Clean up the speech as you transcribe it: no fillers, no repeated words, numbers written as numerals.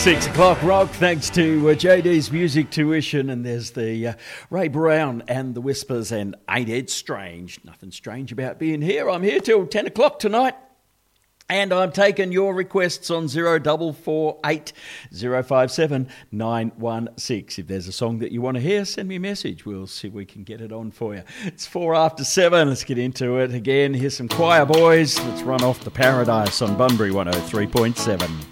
6 o'clock rock, thanks to JD's Music Tuition, and there's the Ray Brown and the Whispers and Ain't It Strange. Nothing strange about being here. I'm here till 10 o'clock tonight, and I'm taking your requests on 0448 057 916. If there's a song that you want to hear, send me a message. We'll see if we can get it on for you. It's 4 after 7. Let's get into it again. Here's some Choir Boys. Let's run off to Paradise on Bunbury 103.7.